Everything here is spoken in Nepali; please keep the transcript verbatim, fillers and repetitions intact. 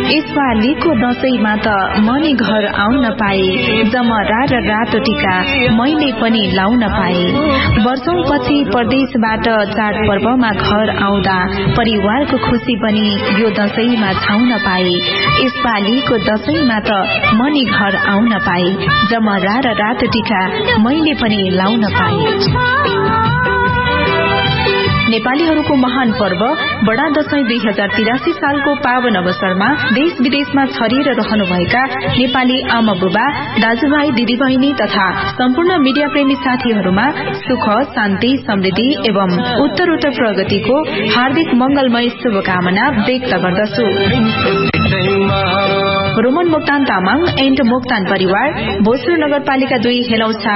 यसपालिको दशैंमा त मनी घर आउन पाए, जमरा र रातो टीका मैले पनि लाउन पाए। वर्षौं पछि परदेशबाट चाडपर्वमा घर आउँदा परिवारको खुशी पनि यो दशैंमा छाउन पाए। यसपालिको दशैंमा त मनी घर आउन पाए, जमरा र रातो टीका मैले पनि लाउन पाए। नेपालीहरूको महान पर्व बडा दशैं दुई हजार तिरासी सालको पावन अवसरमा देश विदेशमा छरिएर रहनुभएका नेपाली आमा बुबा, दाजुभाइ, दिदीबहिनी तथा सम्पूर्ण मीडिया प्रेमी साथीहरूमा सुख, शान्ति, समृद्धि एवं उत्तरोत्तर प्रगतिको हार्दिक मंगलमय शुभकामना व्यक्त गर्दछु। रोमन मोक्तान तामाङ एण्ड मोक्तान परिवार, भोजपुर नगरपालिका दुई, हेलौछा